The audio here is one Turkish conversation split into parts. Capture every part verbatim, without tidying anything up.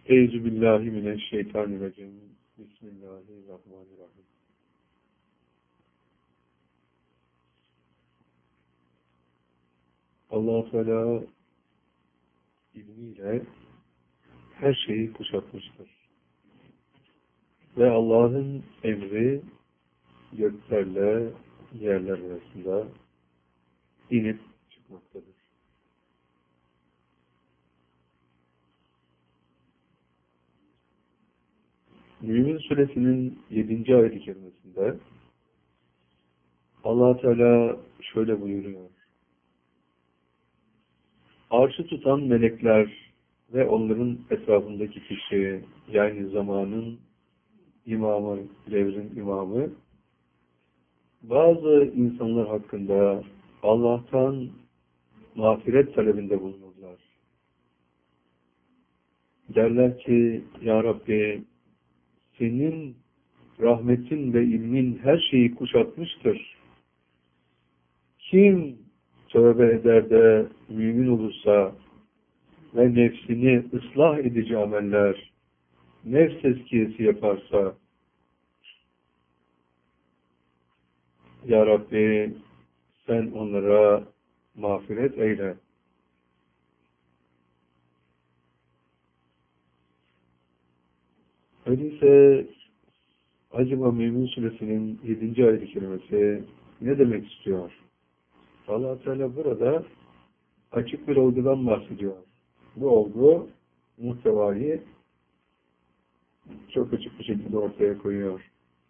Eyzu billahi mineşşeytanirracim. Bismillahirrahmanirrahim. Allah-u Teala ilmiyle her şeyi kuşatmıştır. Ve Allah'ın emri göklerle yerler arasında inip çıkmaktadır. Mümin Suresinin yedinci ayet-i kerimesinde Allah Teala şöyle buyuruyor. Arşı tutan melekler ve onların etrafındaki kişi, yani zamanın imamı, devrin imamı, bazı insanlar hakkında Allah'tan mağfiret talebinde bulunurlar. Derler ki, Ya Rabbi, senin rahmetin ve ilmin her şeyi kuşatmıştır. Kim tövbe eder de mümin olursa ve nefsini ıslah edici ameller, nefs tezkiyesi yaparsa, Ya Rabbi sen onlara mağfiret eyle. Öyleyse acaba Mümin Suresinin yedinci ayet-i kerimesi ne demek istiyor? Allah Teala burada açık bir olgudan bahsediyor. Bu olgu muhtevayı çok açık bir şekilde ortaya koyuyor.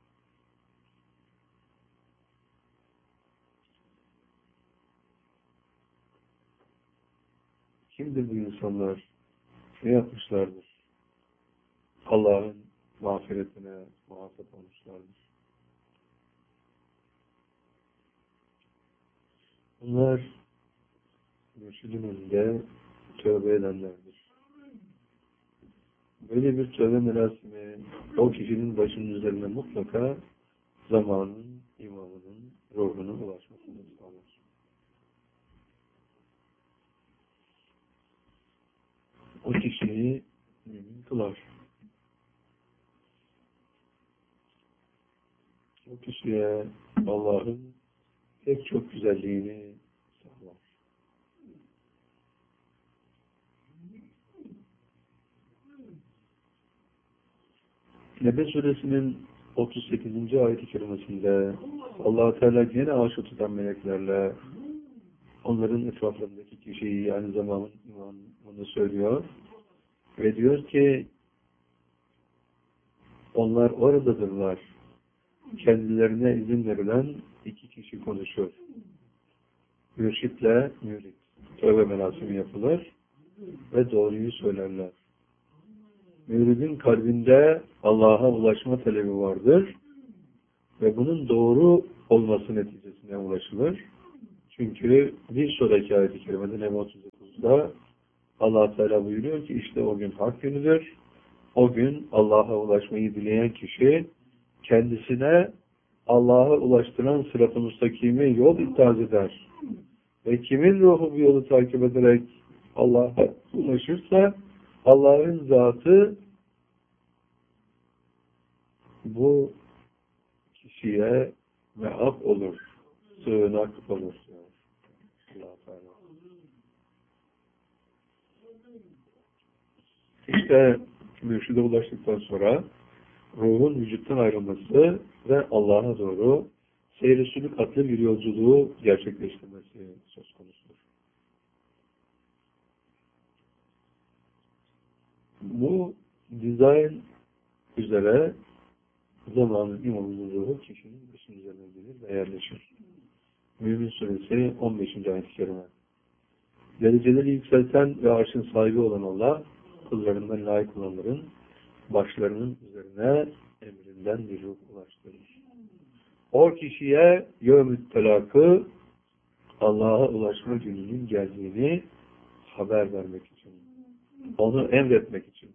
Kimdir bu insanlar? Ne yapmışlardır? Allah'ın mağfiretine muhatap olmuşlardır. Bunlar mürşidin önünde tövbe edenlerdir. Böyle bir tövbe merasimi o kişinin başının üzerine mutlaka zamanın imamının ruhuna ulaşmasını sağlar. O kişiyi mümin kılar. O kişiye Allah'ın pek çok güzelliğini sağlar. Nebe Suresinin otuz sekizinci ayet-i kerimesinde Allah-u Teala gene arşı tutan meleklerle onların etraflarındaki kişiyi, yani zamanın imamını söylüyor ve diyor ki onlar oradadırlar. Kendilerine izin verilen iki kişi konuşur. Mürşitle mürit. Tövbe merasimi yapılır ve doğruyu söylerler. Müridin kalbinde Allah'a ulaşma talebi vardır ve bunun doğru olması neticesine ulaşılır. Çünkü bir sonraki ayet-i kerimede Nebe otuz dokuzda Allah Teala buyuruyor ki işte o gün hak günüdür. O gün Allah'a ulaşmayı dileyen kişi kendisine Allah'a ulaştıran sırat-ı müstakime yol ittihaz eder. Ve kimin ruhu bu yolu takip ederek Allah'a ulaşırsa Allah'ın zatı bu kişiye me'ab olur, sığınak olur. Allah-u Teala. İşte mürşide ulaştıktan sonra ruhun vücuttan ayrılması ve Allah'a doğru seyr-i sülük adlı bir yolculuğu gerçekleştirmesi söz konusudur. Bu dizayn üzere zamanın imamının ruhu kişinin başının üzerine gelir ve yerleşir. Mümin Suresi on beşinci ayet-i kerime. Dereceleri yükselten ve arşın sahibi olan Allah, kullarından layık olanların başlarının üzerine emrinden bir ruh ulaştırır. O kişiye yevmü telakı Allah'a ulaşma gününün geldiğini haber vermek için, onu emretmek için.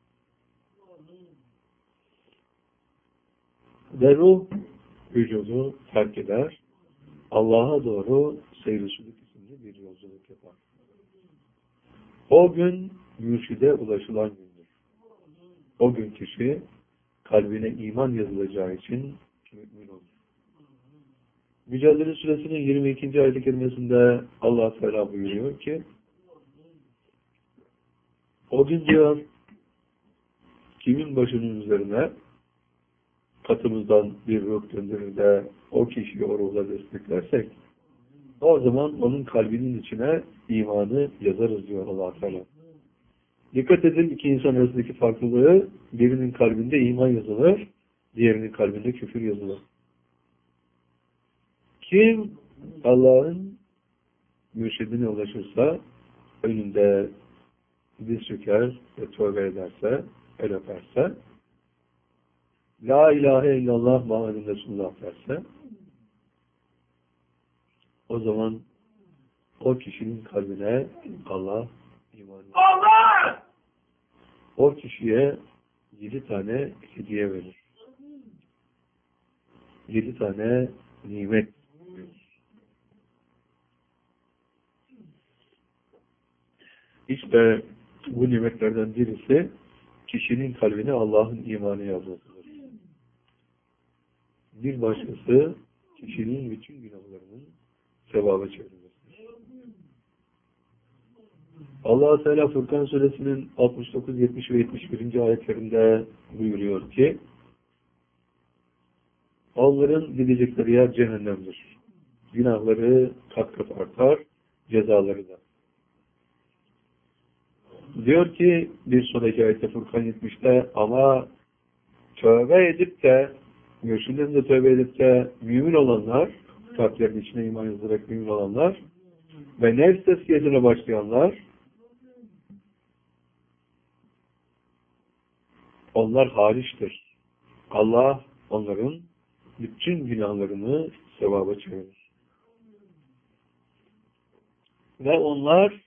Ve ruh vücudu terk eder, Allah'a doğru seyr-i sülük isimli bir yolculuk yapar. O gün mürşide ulaşılan gündür. o gün kişi kalbine iman yazılacağı için mümin olur. Mücadele Suresinin yirmi ikinci ayet-i kerimesinde Allah Teala buyuruyor ki, o gün diyor, kimin başının üzerine katımızdan bir ruh gönderir de o kişiyi o ruhla desteklersek, o zaman onun kalbinin içine imanı yazarız diyor Allah Teala. Dikkat edin, iki insan arasındaki farklılığı, birinin kalbinde iman yazılır, diğerinin kalbinde küfür yazılır. Kim Allah'ın mürşidine ulaşırsa, önünde diz çöker ve tövbe ederse, el öperse, La ilahe illallah Muhammedun Resulullah derse, o zaman o kişinin kalbine Allah imanı Allah! O kişiye yedi tane hediye verir. Yedi tane nimet verir. İşte bu nimetlerden birisi kişinin kalbine Allah'ın imanı yazmasıdır. Bir başkası kişinin bütün günahlarının sevaba çevrilmesidir. Allah Teala Furkan Suresinin altmış dokuz, yetmiş ve yetmiş birinci ayetlerinde buyuruyor ki, onların gidecekleri yer cehennemdir. Günahları kat kat artar, cezaları da. Diyor ki bir sonraki ayette Furkan yetmişte, ama tövbe edip de mürşidin de tövbe edip de mümin olanlar, kalplerinin içine iman yazarak mümin olanlar ve nefs tezkiyesine başlayanlar, onlar hariçtir. Allah onların bütün günahlarını sevaba çevirir. Ve onlar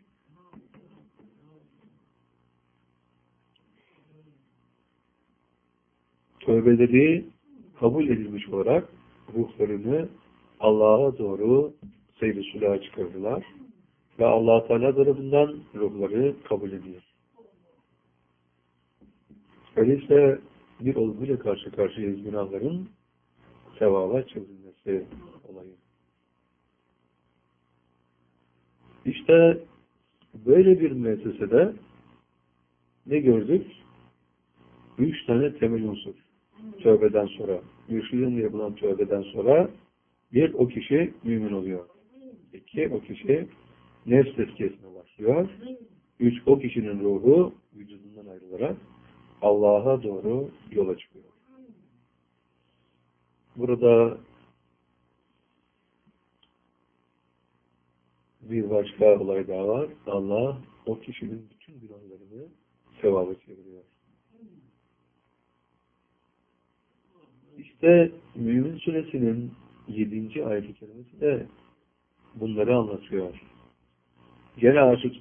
tövbeleri kabul edilmiş olarak ruhlarını Allah'a doğru seyr-i sülâha çıkardılar ve Allah Teala tarafından ruhları kabul ediyor. Öyleyse bir olguyla karşı karşıyayız günahların sevaba çevrilmesi olayı. İşte böyle bir müessesede ne gördük? Üç tane temel unsur. Tövbeden sonra, mürşidin yapılan tövbeden sonra bir, o kişi mümin oluyor. İki, o kişi nefs tezkiyesine başlıyor. Üç, o kişinin ruhu vücudundan ayrılarak Allah'a doğru yola çıkıyor. Burada bir başka olay daha var. Allah o kişinin bütün günahlarını sevaba çeviriyor. İşte Mümin Suresinin yedinci ayet-i kerimesi de bunları anlatıyor. Gene Aşık